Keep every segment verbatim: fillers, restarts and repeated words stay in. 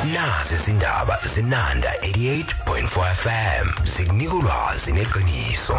Nazi izindaba zinanda eighty-eight point four F M. Sinika ulwazi neqiniso.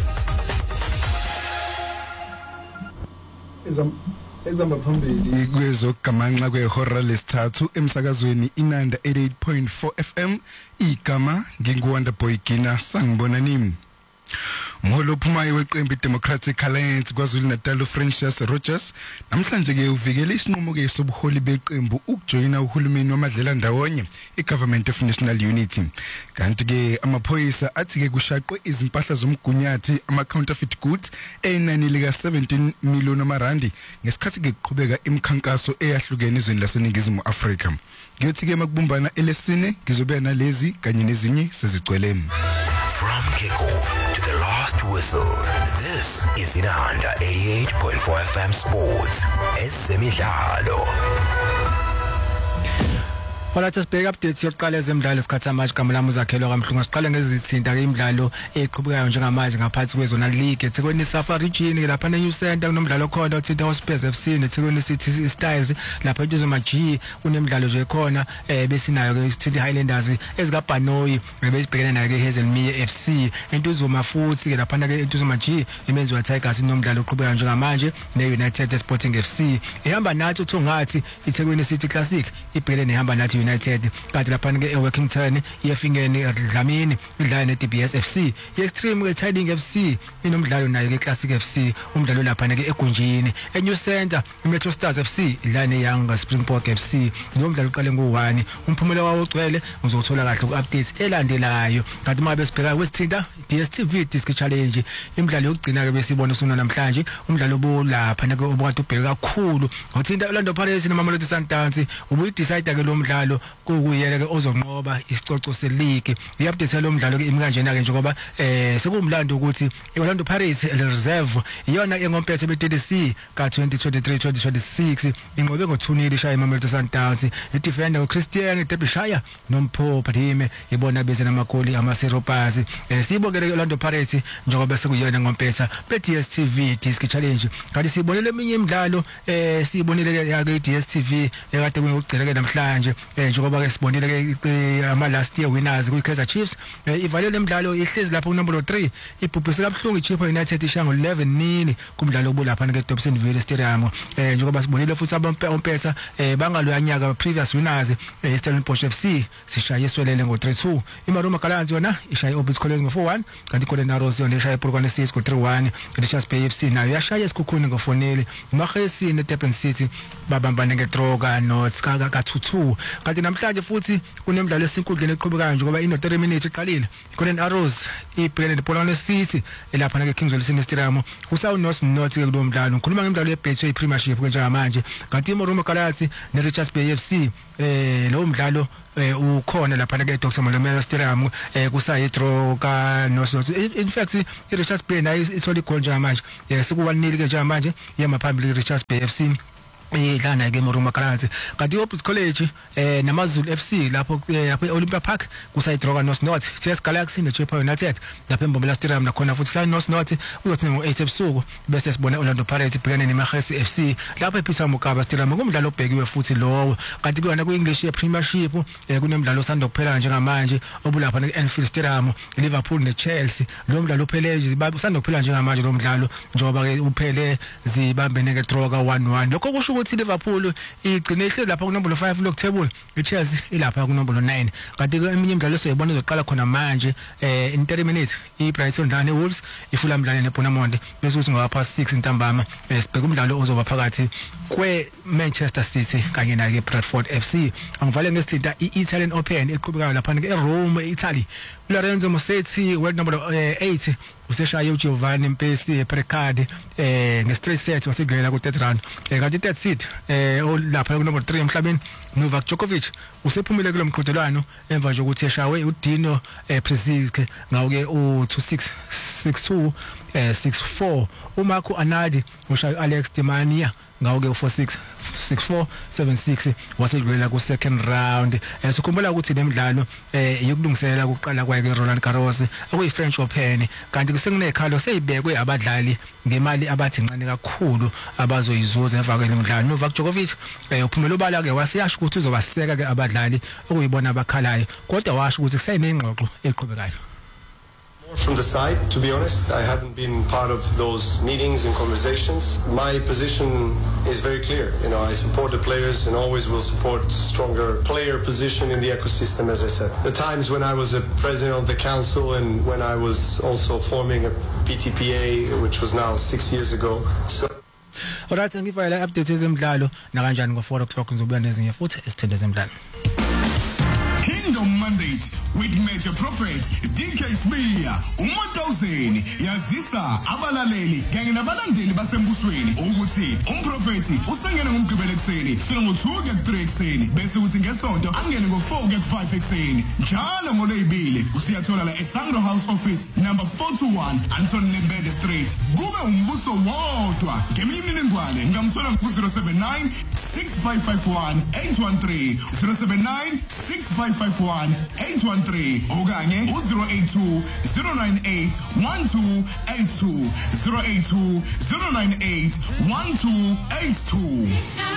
Ezamba phambili kwezogamanxa kwehora lesithathu emsakazweni Inanda eighty-eight point four F M. Igama nginguWanda Boygina sangibona nini. Mholo phumayo weqembu Democratic Alliance kwaZulu Natal uFrancis Rogers namhlanje ke uvikele isinqumo ke sobuholi beqembu ukujoyina uhulumeni wamadlela ndawonye iGovernment of National Unity. Kanti ke amaphoyisa athi ke kushaqwe izimpahla zomgunyathi ama counterfeit goods enani lika seventeen million amarandi ngesikhathi ke kuqhubeka imikhankaso eyahlukene ezweni laseNingizimu Afrika. Ngiyothi ke makubumbana elesine ngizobe nalezi kanye nezinye sezigcweleme. From kickoff to the last whistle, this is Inanda eighty-eight point four F M Sports. Ezemidlalo. Hola sibheka updates yokuqala ezemidlalo isikhathi samanje kaMlamo zakhelwa kaMhlungu siqala ngezithinta ke imidlalo eqhubekayo njengamanje ngaphansi kwezona league eThekwini Safari Region lapha neNew Center kunomdlalo khona uThitha Hospitals F C neThekwini City Styles lapha eTuzuma G kunemidlalo nje khona eh besinayo ke iThitha Highlanders ezikaBhanoyi besibhekene nayo ke Hazelmere F C eTuzuma futhi ke lapha ke eTuzuma G imenziwa Tigers inomdlalo oqhubekayo njengamanje neUnited Sporting F C ihamba nathi uthungathi iThekwini City Classic ibhekene nehamba nathi United kanti lapha ke eWorkington iyafingeni Dlamini idlala neD B S F C iExtreme ke Tiding F C inomdlalo nayo ke Classic F C umdlalo lapha ke eGunjini eNew Center iMetro Stars F C idlala neYoung Springbok F C nomdlalo uqale ngo-one umphumela wawo ugcwele uzothola kahle ku-updates elandelayo kanti uma besibheka kwesithinta D S T V Disc Challenge imidlalo yokugcina ke besibona usuna namhlanje umdlalo obulapha ke obukade ubheke kakhulu ngothinta Orlando Pirates noMamelodi Sundowns ubuyidecide ke lo mdlalo kokuyela ke ozonqoba isicoco seleague i-update lo mdlalo ke imkanjena ke njengoba eh sekumlando ukuthi iOrlando Pirates reserve iyona engompethe be-D C ka twenty twenty-three twenty twenty-six inqobe ngo-two-nil ishaya iMamelodi Sundowns idefender uChristian Derbyshire noMpho Phadime ibona beze namagoli ama-Seropers eh sibonke iOrlando Pirates njengoba sekuyona ngompetha be-D S T V Disc Challenge kanti sibonile eminye imidlalo eh sibonile ke D S T V ekade kuyogcina ke namhlanje njengoba ke sibonile ke ama last year winners kuKaizer Chiefs ivalele imidlalo ihlezi lapha ku number three ibhubhise kabuhlungu iChippa United ishaya ngo-eleven nil kumdlalo obulapha ke Dobsonville Stadium njengoba sibonile futhi abompesa bangaloya nyaka previous winners iStellenbosch F C sishaye iswelele ngo-three two iMaruma Gallants yona ishaya iOrbit College ngo-four one kanti iGolden Arrows yona ishaya iPolokwane City ngo-three one iRichards Bay F C nayo yashaya iSikhukhune ngo-four nil iMagesi neDurban City babambane ngedraw kaNorth ka two two kanti namhlanje futhi kunemidlalo esinkundleni eqhubekayo njengoba ino thirty minutes iqalile iGolden Arrows ibhekene nePolokwane City elapha ke Kingswell Stadium uSouth North North ke kulo mdlalo ngikhuluma ngemidlalo yeBetway Premiership njengamanje kanti iMaruma Gallants neRichards Bay F C eh lo mdlalo eh ukhona lapha ke Doctor Malomela Stadium eh kusayi draw ka North in fact iRichards Bay nayo ithola igol njengamanje sekuwanili ke njengamanje yemaphambili iRichards Bay F C idlana ke eMaruma Gallants kanti iOrbit College eh namaZulu F C lapho lapha eOlympia Park kusay draw kaNorth North T S Galaxy neChippa United lapha eMbombela Stadium nakhona futhi say North North uzothi ngo-eight ebusuku bese sibona Orlando Pirates ibhekene neMagesi F C lapha ePeter Mokaba Stadium kumdlalo obhekiwe futhi lowo kanti kuyona kuEnglish Premiership kunemidlalo osanda kuphela njengamanje obulapha neAnfield Stadium Liverpool neChelsea lo mdlalo uphele usanda kuphela njengamanje lo mdlalo njengoba ke uphele zibambene ke draw ka one one lokho kusho ukuthi Liverpool igcine ihlezi lapha ku number five lock table iChelsea ilapha ku number nine kanti ke eminye imidlalo soyibona izoqala khona manje eh in thirty minutes iBrighton dlane Wolves ifula mdlalo neBournemouth bese uthi ngoba past six intambama sibheka umdlalo ozoba phakathi kweManchester City kanye na ke Bradford F C angivale ngesithinta iItalian Open eqhubekayo lapha ke eRome eItaly Lorenzo Musetti world number eight useshaya uGiovanni Mpesi Precard eh nge-straight set wasiglela ku third round eh kanti third seed eh olapha ku number three emhlabeni Novak Djokovic usephumile kulo mqhudelwano emva nje ukuthi eshawe uDino eh Prezic ngawo ke u two six six two eh six four. uMarco Anadi ushaye Alex Timania ngawo ke four six six four seven six wasedlulela ku second round. eh sikhumbula ukuthi lemidlalo eh yokulungiselela ukuqala kwakhe Roland Garros akuyi French Open, kanti kusekunekhala seyibekwe abadlali ngemali abathi incane kakhulu abazoyizuza emva kwemidlalo. Novak Djokovic eh uphumela ubala ke wasiyasho ukuthi uzobaseka ke abadlali okuyibona abakhalayo, kodwa washo ukuthi kusayinengxoxo eqhubekayo. From the side, to be honest, I haven't been part of those meetings and conversations. My position is very clear. You know, I support the players and always will support stronger player position in the ecosystem, as I said. The times when I was a president of the council and when I was also forming a P T P A, which was now six years ago. So. Alright, ngifayela update ezemidlalo na kanjani ngo four o'clock ngizobuya nezinye futhi esithende ezemidlalo. Kingdom Mandate with Major Prophet D K Smear uMatozeni yazisa abalaleli kanye nabalandeli basembusweni ukuthi umprofeti usengene ngomgqibelo ekseni sino ngo two ke three ekseni bese uthi ngesonto angene ngo four ke five ekseni njalo ngoleyibili usiyathola la eSangro House Office number four two one Anton Lembede Street. Kube umbuso wodwa ngeminye imininingwane ngamthola ku zero seven nine six five five one eight one three zero seven nine six five five one eight one three okanye zero eight two zero nine eight one two eight two zero eight two zero nine eight one two eight two.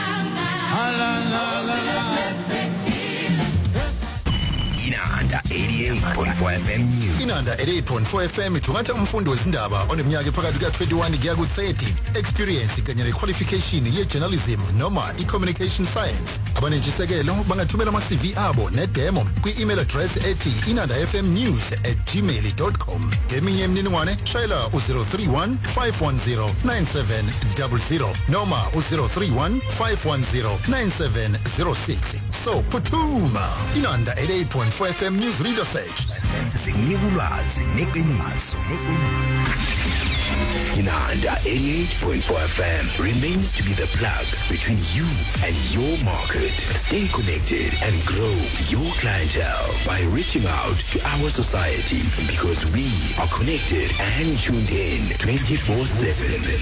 Inanda eighty-eight point four F M News. Inanda eighty-eight point four F M ithumatha umfundi wezindaba oneminyaka phakathi ka twenty-one kuya ku thirty, experience kanye ne qualification ye journalism noma i communication science. Abanentshisekelo bangathumela ama C V abo ne demo kwi email address ethi inandafmnews at gmail dot com. Ngeminye imininingwane shayela u zero three one five one zero nine seven zero zero noma u zero three one five one zero nine seven zero six. So Putuma Inanda eighty-eight point four F M News Reader Search. Sengulwazi neqiniso. Inanda eighty-eight point four F M remains to be the plug between you and your market. Stay connected and grow your clientele by reaching out to our society, because we are connected and tuned in twenty-four seven.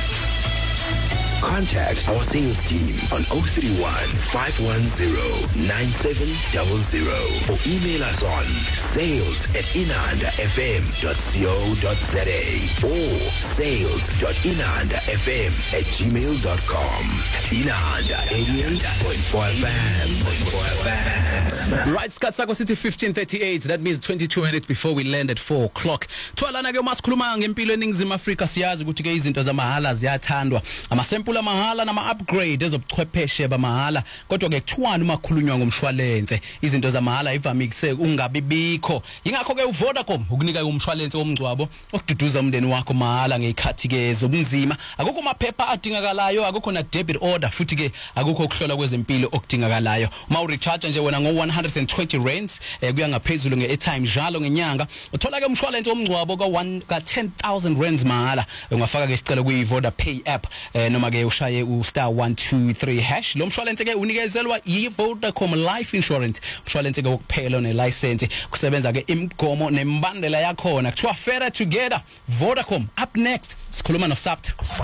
Contact our sales team on zero three one five one zero nine seven zero zero or email us on sales at inanda f m dot co dot z a or sales dot inanda f m at gmail dot com. Inanda eighty-eight point four F M. Right, Skatsako City fifteen thirty-eight. That means twenty-two minutes before we land at four o'clock. Twalana ke masikhuluma ngempilo eningizimu Afrika, siyazi ukuthi ke izinto zamahala ziyathandwa. Amasample amahala nama upgrade ezobuchwepheshe bamahala, kodwa ke kuthiwani uma khulunywa ngomshwalense izinto zamahala ivamikise ungabibikho. Ingakho ke uVodacom ukunika umshwalense womngcwabo okududuza umndeni wakho mahala ngekhathi ke zobunzima. Akukho maphepha adingakalayo, akukho na debit order, futhi ke akukho ukuhlola kwezempilo okudingakalayo. Uma urecharge nje wena ngo one hundred twenty rands eh, kuya ngaphezulu ngeairtime njalo ngenyanga, uthola ke umshwalense womngcwabo ka one ka ten thousand rands mahala. Ungafaka ke isicelo kwi Vodapay app eh, noma ke ushaye u star one two three hash. Lo mshwalense ke unikezelwa yi Vodacom Life Insurance, mshwalense ke wokuphela ne license, kusebenza ke imigomo nembandela yakho na kuthiwa fairer together. Vodacom. Up next sikhuluma no Sabt.